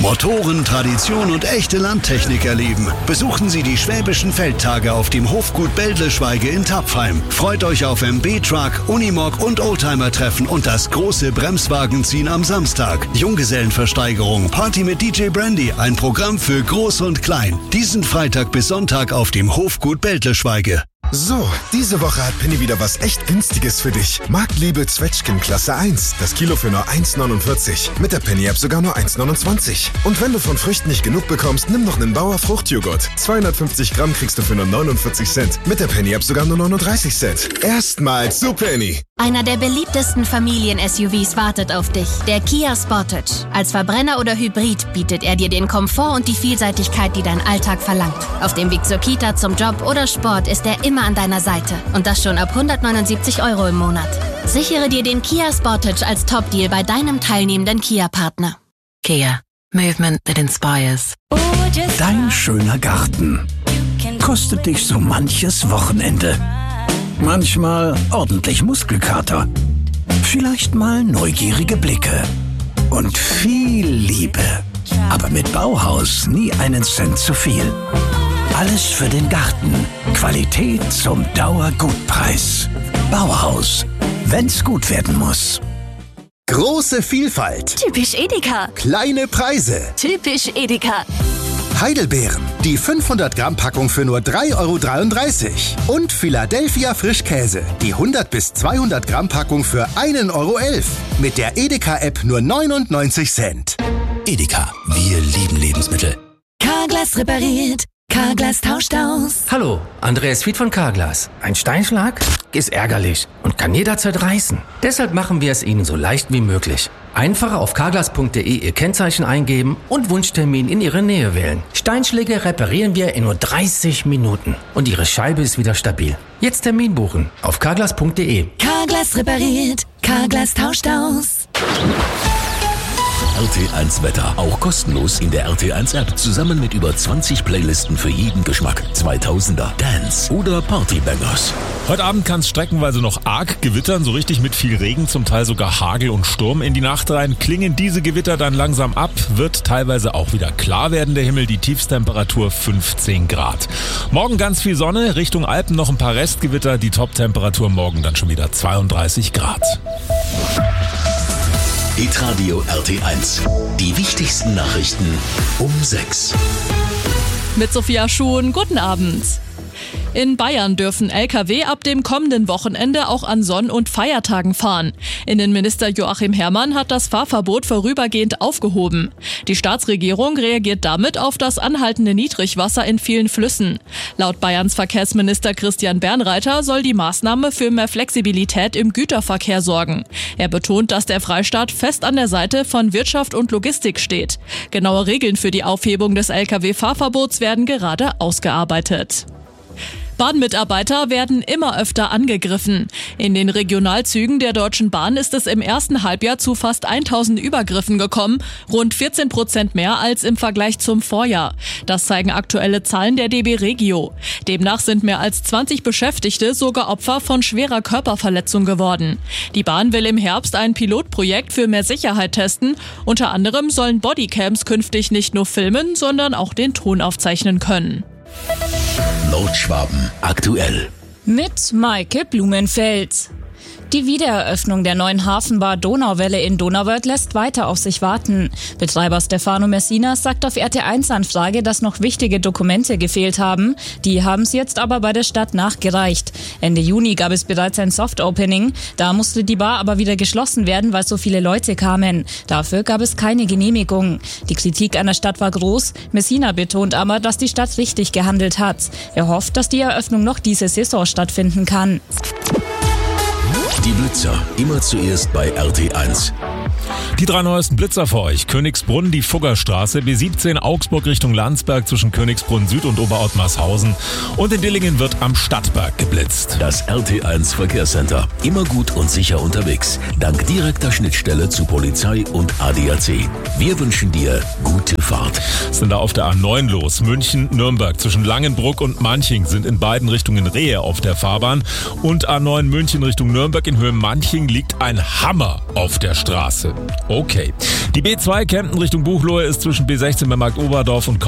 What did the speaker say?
Motoren, Tradition und echte Landtechnik erleben. Besuchen Sie die Schwäbischen Feldtage auf dem Hofgut Bäldleschweige in Tapfheim. Freut euch auf MB-Truck, Unimog und Oldtimer-Treffen und das große Bremswagenziehen am Samstag. Junggesellenversteigerung, Party mit DJ Brandy, ein Programm für Groß und Klein. Diesen Freitag bis Sonntag auf dem Hofgut Bäldleschweige. So, diese Woche hat Penny wieder was echt Günstiges für dich. Marktliebe Zwetschgen Klasse 1. Das Kilo für nur 1,49. Mit der Penny-App sogar nur 1,29. Und wenn du von Früchten nicht genug bekommst, nimm noch einen Bauer Fruchtjoghurt. 250 Gramm kriegst du für nur 49 Cent. Mit der Penny-App sogar nur 39 Cent. Erstmals zu Penny. Einer der beliebtesten Familien-SUVs wartet auf dich. Der Kia Sportage. Als Verbrenner oder Hybrid bietet er dir den Komfort und die Vielseitigkeit, die dein Alltag verlangt. Auf dem Weg zur Kita, zum Job oder Sport ist er immer an deiner Seite. Und das schon ab 179 € im Monat. Sichere dir den Kia Sportage als Top-Deal bei deinem teilnehmenden Kia-Partner. Kia. Movement that inspires. Dein schöner Garten kostet dich so manches Wochenende. Manchmal ordentlich Muskelkater. Vielleicht mal neugierige Blicke. Und viel Liebe. Aber mit Bauhaus nie einen Cent zu viel. Alles für den Garten. Qualität zum Dauergutpreis. Bauhaus. Wenn's gut werden muss. Große Vielfalt. Typisch Edeka. Kleine Preise. Typisch Edeka. Heidelbeeren. Die 500 Gramm Packung für nur 3,33 €. Und Philadelphia Frischkäse. Die 100 bis 200 Gramm Packung für 1,11 € Mit der Edeka-App nur 99 Cent. Edeka. Wir lieben Lebensmittel. Carglass repariert. Carglass tauscht aus. Hallo, Andreas Fied von Carglass. Ein Steinschlag ist ärgerlich und kann jederzeit reißen. Deshalb machen wir es Ihnen so leicht wie möglich. Einfach auf carglass.de Ihr Kennzeichen eingeben und Wunschtermin in Ihre Nähe wählen. Steinschläge reparieren wir in nur 30 Minuten und Ihre Scheibe ist wieder stabil. Jetzt Termin buchen auf carglass.de. Carglass repariert. Carglass tauscht aus. RT1 Wetter, auch kostenlos in der RT1 App, zusammen mit über 20 Playlisten für jeden Geschmack. 2000er, Dance oder Partybangers. Heute Abend kann es streckenweise noch arg gewittern, so richtig mit viel Regen, zum Teil sogar Hagel und Sturm. In die Nacht rein klingen diese Gewitter dann langsam ab, wird teilweise auch wieder klar werden der Himmel, die Tiefstemperatur 15 Grad. Morgen ganz viel Sonne, Richtung Alpen noch ein paar Restgewitter, die Toptemperatur morgen dann schon wieder 32 Grad. Hitradio RT1. Die wichtigsten Nachrichten um 6. Mit Sophia Schuhn, guten Abend. In Bayern dürfen Lkw ab dem kommenden Wochenende auch an Sonn- und Feiertagen fahren. Innenminister Joachim Herrmann hat das Fahrverbot vorübergehend aufgehoben. Die Staatsregierung reagiert damit auf das anhaltende Niedrigwasser in vielen Flüssen. Laut Bayerns Verkehrsminister Christian Bernreiter soll die Maßnahme für mehr Flexibilität im Güterverkehr sorgen. Er betont, dass der Freistaat fest an der Seite von Wirtschaft und Logistik steht. Genaue Regeln für die Aufhebung des Lkw-Fahrverbots werden gerade ausgearbeitet. Bahnmitarbeiter werden immer öfter angegriffen. In den Regionalzügen der Deutschen Bahn ist es im ersten Halbjahr zu fast 1000 Übergriffen gekommen, rund 14% mehr als im Vergleich zum Vorjahr. Das zeigen aktuelle Zahlen der DB Regio. Demnach sind mehr als 20 Beschäftigte sogar Opfer von schwerer Körperverletzung geworden. Die Bahn will im Herbst ein Pilotprojekt für mehr Sicherheit testen. Unter anderem sollen Bodycams künftig nicht nur filmen, sondern auch den Ton aufzeichnen können. Nordschwaben aktuell. Mit Maike Blumenfeld. Die Wiedereröffnung der neuen Hafenbar Donauwelle in Donauwörth lässt weiter auf sich warten. Betreiber Stefano Messina sagt auf RT1-Anfrage, dass noch wichtige Dokumente gefehlt haben. Die haben es jetzt aber bei der Stadt nachgereicht. Ende Juni gab es bereits ein Soft-Opening. Da musste die Bar aber wieder geschlossen werden, weil so viele Leute kamen. Dafür gab es keine Genehmigung. Die Kritik an der Stadt war groß. Messina betont aber, dass die Stadt richtig gehandelt hat. Er hofft, dass die Eröffnung noch diese Saison stattfinden kann. Die Blitzer, immer zuerst bei RT1. Die 3 neuesten Blitzer für euch. Königsbrunn, die Fuggerstraße, B17 Augsburg Richtung Landsberg zwischen Königsbrunn Süd und Oberort-Maßhausen. Und in Dillingen wird am Stadtberg geblitzt. Das RT1 Verkehrscenter. Immer gut und sicher unterwegs. Dank direkter Schnittstelle zu Polizei und ADAC. Wir wünschen dir gute Fahrt. Sind da auf der A9 los. München, Nürnberg zwischen Langenbruck und Manching sind in beiden Richtungen Rehe auf der Fahrbahn. Und A9 München Richtung Nürnberg in Höhe Manching liegt ein Hammer auf der Straße. Okay. Die B2 Kempten Richtung Buchloe ist zwischen B16 bei Marktoberdorf und